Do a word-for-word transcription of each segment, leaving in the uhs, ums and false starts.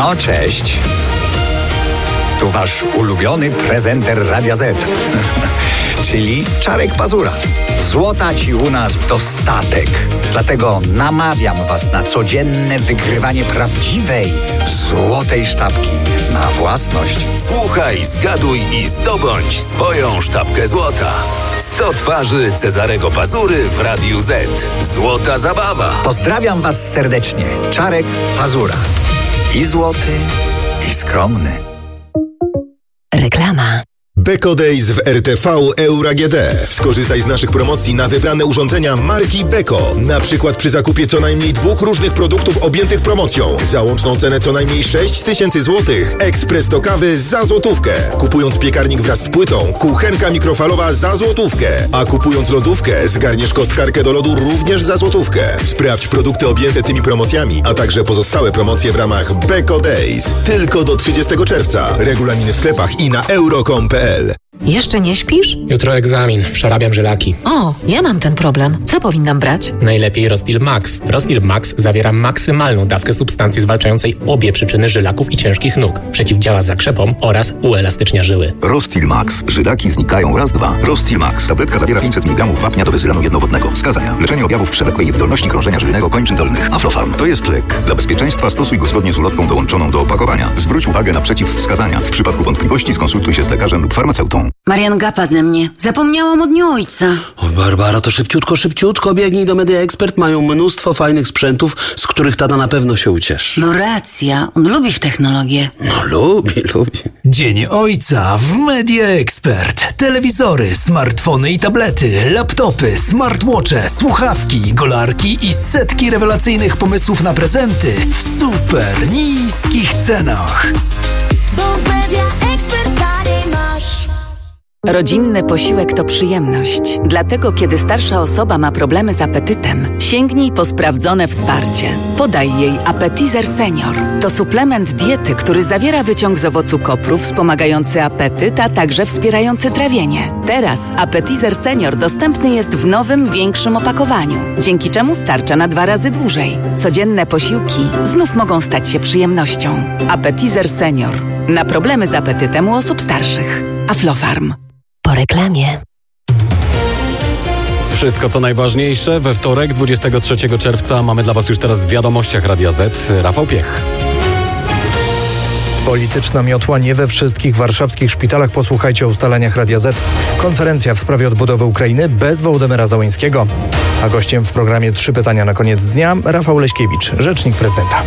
No cześć. Tu wasz ulubiony prezenter Radia Z. Czyli Czarek Pazura. Złota ci u nas dostatek. Dlatego namawiam was na codzienne wygrywanie prawdziwej, złotej sztabki na własność. Słuchaj, zgaduj i zdobądź swoją sztabkę złota. sto twarzy Cezarego Pazury w Radiu Z. Złota zabawa. Pozdrawiam was serdecznie. Czarek Pazura. I złoty, i skromny. Reklama. Beko Days w R T V Euro A G D. Skorzystaj z naszych promocji na wybrane urządzenia marki Beko. Na przykład przy zakupie co najmniej dwóch różnych produktów objętych promocją. Za łączną cenę co najmniej sześć tysięcy złotych. Ekspres do kawy za złotówkę. Kupując piekarnik wraz z płytą, kuchenka mikrofalowa za złotówkę. A kupując lodówkę, zgarniesz kostkarkę do lodu również za złotówkę. Sprawdź produkty objęte tymi promocjami, a także pozostałe promocje w ramach Beko Days. Tylko do trzydziestego czerwca. Regulaminy w sklepach i na euro kropka com kropka p l. Jeszcze nie śpisz? Jutro egzamin. Przerabiam żylaki. O, ja mam ten problem. Co powinnam brać? Najlepiej Rostil Max. Rostil Max zawiera maksymalną dawkę substancji zwalczającej obie przyczyny żylaków i ciężkich nóg. Przeciwdziała zakrzepom oraz uelastycznia żyły. Rostil Max. Żylaki znikają raz, dwa. Rostil Max. Tabletka zawiera pięćset miligramów wapnia do bezylanu jednowodnego. Wskazania. Leczenie objawów przewlekłej wydolności krążenia żylnego kończyn dolnych. Aflofarm. To jest lek. Dla bezpieczeństwa stosuj go zgodnie z ulotką dołączoną do opakowania. Zwróć uwagę na przeciwwskazania. W przypadku wątpliwości skonsultuj się z lekarzem lub farmaceutą. Marian gapa ze mnie. Zapomniałam o dniu ojca. O, Barbara, to szybciutko, szybciutko biegnij do Media Expert. Mają mnóstwo fajnych sprzętów, z których tata na pewno się ucieszy. No racja, on lubi w technologię. No lubi, lubi. Dzień Ojca w Media Expert. Telewizory, smartfony i tablety, laptopy, smartwatche, słuchawki, golarki i setki rewelacyjnych pomysłów na prezenty w super niskich cenach. Bo w Media Expert taniej masz. Rodzinny posiłek to przyjemność. Dlatego, kiedy starsza osoba ma problemy z apetytem, sięgnij po sprawdzone wsparcie. Podaj jej Appetizer Senior. To suplement diety, który zawiera wyciąg z owocu kopru wspomagający apetyt, a także wspierający trawienie. Teraz Appetizer Senior dostępny jest w nowym, większym opakowaniu, dzięki czemu starcza na dwa razy dłużej. Codzienne posiłki znów mogą stać się przyjemnością. Appetizer Senior. Na problemy z apetytem u osób starszych. Aflofarm. Po reklamie. Wszystko co najważniejsze we wtorek, dwudziestego trzeciego czerwca mamy dla Was już teraz w wiadomościach Radia Z. Rafał Piech. Polityczna miotła nie we wszystkich warszawskich szpitalach. Posłuchajcie o ustaleniach Radia Z. Konferencja w sprawie odbudowy Ukrainy bez Wołodymyra Zełenskiego. A gościem w programie Trzy pytania na koniec dnia Rafał Leśkiewicz, rzecznik prezydenta.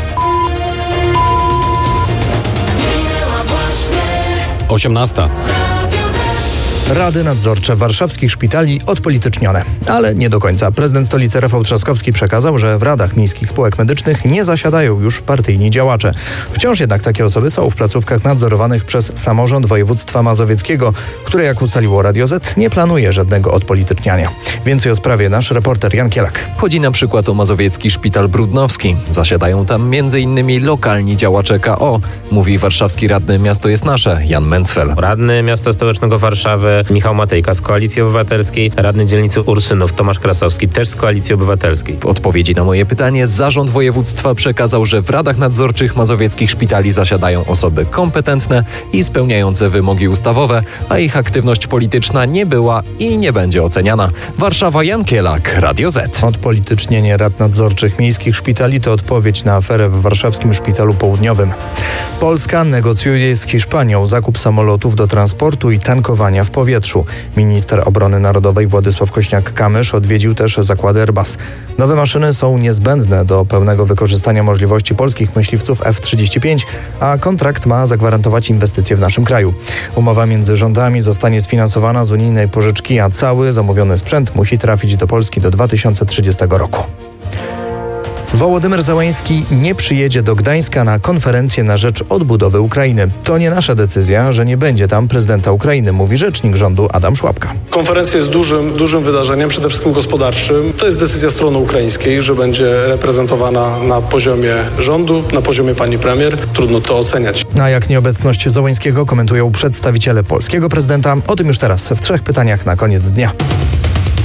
osiemnasta. Rady nadzorcze warszawskich szpitali odpolitycznione. Ale nie do końca. Prezydent stolicy Rafał Trzaskowski przekazał, że w radach miejskich spółek medycznych nie zasiadają już partyjni działacze. Wciąż jednak takie osoby są w placówkach nadzorowanych przez samorząd województwa mazowieckiego, które, jak ustaliło Radio Z, nie planuje żadnego odpolityczniania. Więcej o sprawie nasz reporter Jan Kielak. Chodzi na przykład o mazowiecki szpital brudnowski. Zasiadają tam między innymi lokalni działacze K O, mówi warszawski radny Miasto jest Nasze, Jan Mencfel. Radny Miasta Stołecznego Warszawy Michał Matejka z Koalicji Obywatelskiej, radny dzielnicy Ursynów Tomasz Krasowski też z Koalicji Obywatelskiej. W odpowiedzi na moje pytanie zarząd województwa przekazał, że w radach nadzorczych mazowieckich szpitali zasiadają osoby kompetentne i spełniające wymogi ustawowe, a ich aktywność polityczna nie była i nie będzie oceniana. Warszawa, Jan Kielak, Radio Z. Odpolitycznienie rad nadzorczych miejskich szpitali to odpowiedź na aferę w warszawskim Szpitalu Południowym. Polska negocjuje z Hiszpanią zakup samolotów do transportu i tankowania w powietrzu. Minister Obrony Narodowej Władysław Kośniak-Kamysz odwiedził też zakłady Airbus. Nowe maszyny są niezbędne do pełnego wykorzystania możliwości polskich myśliwców F trzydzieści pięć, a kontrakt ma zagwarantować inwestycje w naszym kraju. Umowa między rządami zostanie sfinansowana z unijnej pożyczki, a cały zamówiony sprzęt musi trafić do Polski do dwa tysiące trzydziestego roku. Wołodymyr Zełenski nie przyjedzie do Gdańska na konferencję na rzecz odbudowy Ukrainy. To nie nasza decyzja, że nie będzie tam prezydenta Ukrainy, mówi rzecznik rządu Adam Szłapka. Konferencja jest dużym, dużym wydarzeniem, przede wszystkim gospodarczym. To jest decyzja strony ukraińskiej, że będzie reprezentowana na poziomie rządu, na poziomie pani premier. Trudno to oceniać. A jak nieobecność Zełenskiego komentują przedstawiciele polskiego prezydenta? O tym już teraz w trzech pytaniach na koniec dnia.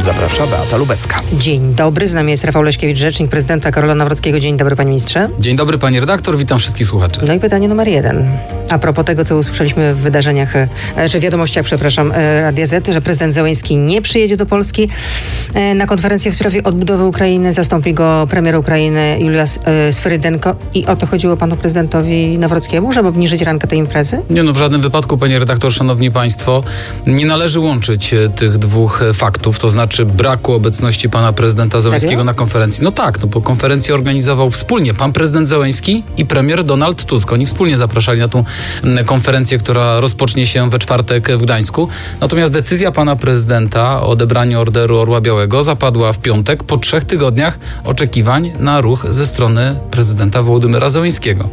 Zaprasza Beata Lubecka. Dzień dobry, z nami jest Rafał Leśkiewicz, rzecznik prezydenta Karola Nawrockiego. Dzień dobry, panie ministrze. Dzień dobry, pani redaktor, witam wszystkich słuchaczy. No i pytanie numer jeden. A propos tego, co usłyszeliśmy w wydarzeniach, czy wiadomościach, przepraszam, Radia Z, że prezydent Zełenski nie przyjedzie do Polski na konferencję w sprawie odbudowy Ukrainy. Zastąpi go premier Ukrainy Julia Swyrydenko. I o to chodziło panu prezydentowi Nawrockiemu, żeby obniżyć rankę tej imprezy? Nie, no w żadnym wypadku, panie redaktor, szanowni państwo, nie należy łączyć tych dwóch faktów, to znaczy braku obecności pana prezydenta Zełenskiego Serio? na konferencji. No tak, no bo konferencję organizował wspólnie pan prezydent Zełenski i premier Donald Tusk. Oni wspólnie zapraszali na tą konferencję, która rozpocznie się we czwartek w Gdańsku. Natomiast decyzja pana prezydenta o odebraniu Orderu Orła Białego zapadła w piątek po trzech tygodniach oczekiwań na ruch ze strony prezydenta Wołodymyra Zełenskiego.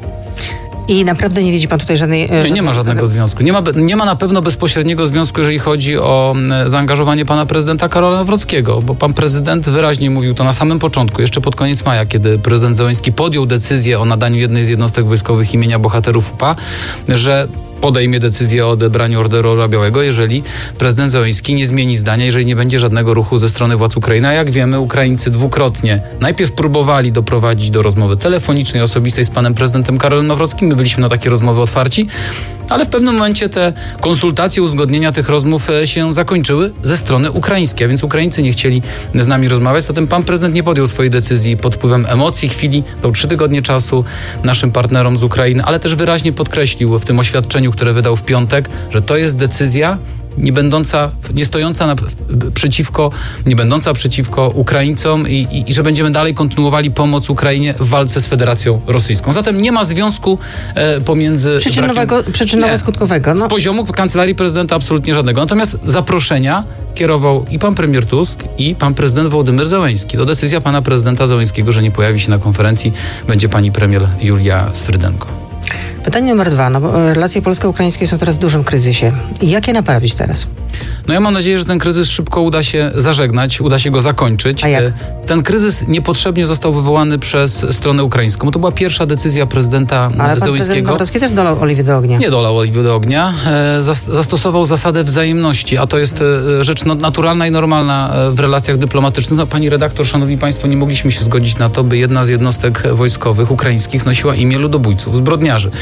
I naprawdę nie widzi pan tutaj żadnej... Nie, nie ma żadnego związku. Nie ma, nie ma na pewno bezpośredniego związku, jeżeli chodzi o zaangażowanie pana prezydenta Karola Nawrockiego, bo pan prezydent wyraźnie mówił to na samym początku, jeszcze pod koniec maja, kiedy prezydent Zełenski podjął decyzję o nadaniu jednej z jednostek wojskowych imienia bohaterów U P A, że podejmie decyzję o odebraniu Orderu Orła Białego, jeżeli prezydent Zełenski nie zmieni zdania, jeżeli nie będzie żadnego ruchu ze strony władz Ukrainy. A jak wiemy, Ukraińcy dwukrotnie najpierw próbowali doprowadzić do rozmowy telefonicznej, osobistej z panem prezydentem Karolem Nawrockim. My byliśmy na takie rozmowy otwarci, ale w pewnym momencie te konsultacje, uzgodnienia tych rozmów się zakończyły ze strony ukraińskiej, a więc Ukraińcy nie chcieli z nami rozmawiać, zatem pan prezydent nie podjął swojej decyzji pod wpływem emocji chwili, dał trzy tygodnie czasu naszym partnerom z Ukrainy, ale też wyraźnie podkreślił w tym oświadczeniu, które wydał w piątek, że to jest decyzja nie będąca, nie stojąca na, przeciwko, nie będąca przeciwko Ukraińcom i, i, i że będziemy dalej kontynuowali pomoc Ukrainie w walce z Federacją Rosyjską. Zatem nie ma związku e, pomiędzy... Przyczynowego, przyczynowo-skutkowego. No. Z poziomu Kancelarii Prezydenta absolutnie żadnego. Natomiast zaproszenia kierował i pan premier Tusk, i pan prezydent Wołodymyr Zełenski. To decyzja pana prezydenta Zełenskiego, że nie pojawi się na konferencji, będzie pani premier Julia Swyrydenko. Pytanie numer dwa. No bo relacje polsko-ukraińskie są teraz w dużym kryzysie. Jak je naprawić teraz? No ja mam nadzieję, że ten kryzys szybko uda się zażegnać, uda się go zakończyć. A jak? Ten kryzys niepotrzebnie został wywołany przez stronę ukraińską. To była pierwsza decyzja prezydenta Ale pan Zełenskiego. prezydent Nawrocki też dolał oliwy do ognia. Nie dolał oliwy do ognia. Zastosował zasadę wzajemności, a to jest rzecz naturalna i normalna w relacjach dyplomatycznych. No, pani redaktor, szanowni państwo, nie mogliśmy się zgodzić na to, by jedna z jednostek wojskowych ukraińskich nosiła imię ludobójców, zbrodniarzy.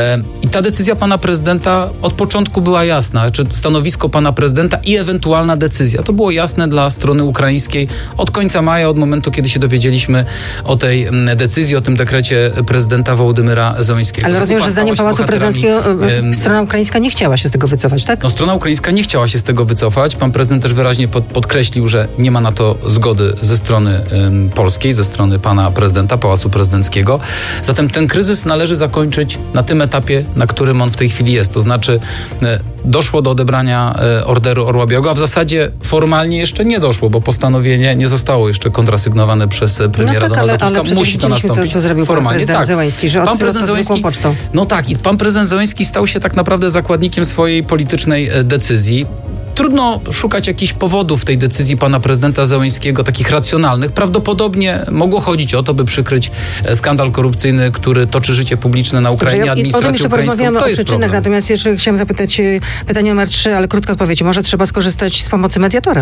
I ta decyzja pana prezydenta od początku była jasna, czy stanowisko pana prezydenta i ewentualna decyzja. To było jasne dla strony ukraińskiej od końca maja, od momentu, kiedy się dowiedzieliśmy o tej decyzji, o tym dekrecie prezydenta Wołodymyra Zełenskiego. Ale rozumiem, że zdaniem Pałacu Prezydenckiego strona ukraińska nie chciała się z tego wycofać, tak? No, strona ukraińska nie chciała się z tego wycofać. Pan prezydent też wyraźnie pod, podkreślił, że nie ma na to zgody ze strony ym, polskiej, ze strony pana prezydenta, Pałacu Prezydenckiego. Zatem ten kryzys należy zakończyć na tym etapie, na którym on w tej chwili jest. To znaczy e, doszło do odebrania e, Orderu Orła Białego, a w zasadzie formalnie jeszcze nie doszło, bo postanowienie nie zostało jeszcze kontrasygnowane przez premiera no tak, Donalda ale, Tuska. Ale Musi to nastąpić. Co, co zrobił formalnie. Pan prezydent tak. Zełenski, że pan prezydent Zełenski, pocztą. No tak, i pan prezydent Zełenski stał się tak naprawdę zakładnikiem swojej politycznej e, decyzji. Trudno szukać jakichś powodów tej decyzji pana prezydenta Zełenskiego, takich racjonalnych. Prawdopodobnie mogło chodzić o to, by przykryć skandal korupcyjny, który toczy życie publiczne na Ukrainie, znaczy, administrację o tym jeszcze ukraińską. porozmawiamy To o jest przyczynach, problem. natomiast jeszcze chciałam zapytać pytanie numer trzy, ale krótka odpowiedź. Może trzeba skorzystać z pomocy mediatora?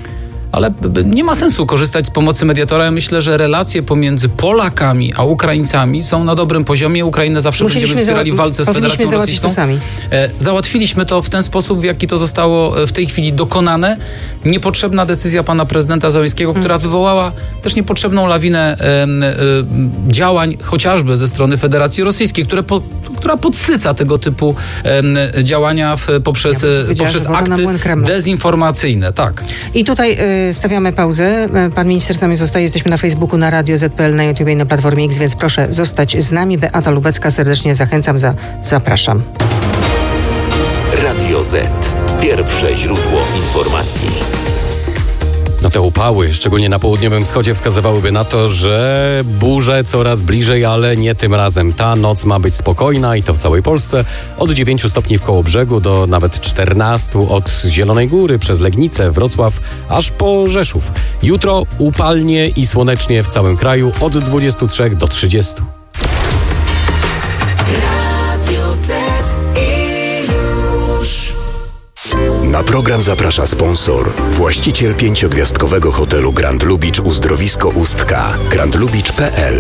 Ale nie ma sensu korzystać z pomocy mediatora. Ja myślę, że relacje pomiędzy Polakami a Ukraińcami są na dobrym poziomie. Ukrainę zawsze będziemy wspierali w walce z Federacją Rosyjską. To sami. Załatwiliśmy to w ten sposób, w jaki to zostało w tej chwili dokonane. Niepotrzebna decyzja pana prezydenta Zełenskiego, która wywołała też niepotrzebną lawinę e, e, działań, chociażby ze strony Federacji Rosyjskiej, które po, która podsyca tego typu e, działania w, poprzez, ja poprzez akty dezinformacyjne. Tak. I tutaj y, stawiamy pauzę. Pan minister z nami zostaje. Jesteśmy na Facebooku, na Radio Z kropka pe el, na YouTube i na Platformie X, więc proszę zostać z nami. Beata Lubecka, serdecznie zachęcam. Za, zapraszam. Radio Z. Pierwsze źródło informacji. No te upały, szczególnie na południowym wschodzie, wskazywałyby na to, że burze coraz bliżej, ale nie tym razem. Ta noc ma być spokojna i to w całej Polsce. Od dziewięciu stopni w Kołobrzegu do nawet czternastu od Zielonej Góry przez Legnicę, Wrocław, aż po Rzeszów. Jutro upalnie i słonecznie w całym kraju od dwudziestu trzech do trzydziestu. Na program zaprasza sponsor, właściciel pięciogwiazdkowego hotelu Grand Lubicz Uzdrowisko Ustka, grand lubicz kropka p l.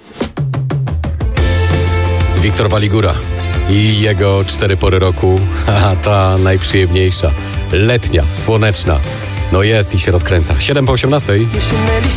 Wiktor Waligura i jego cztery pory roku, a ta najprzyjemniejsza, letnia, słoneczna, no jest i się rozkręca. siedem po osiemnastej.